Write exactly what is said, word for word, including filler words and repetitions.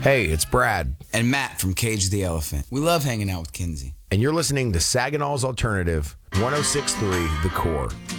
Hey, it's Brad. And Matt from Cage the Elephant. We love hanging out with Kinsey. And you're listening to Saginaw's Alternative, one oh six point three The Core.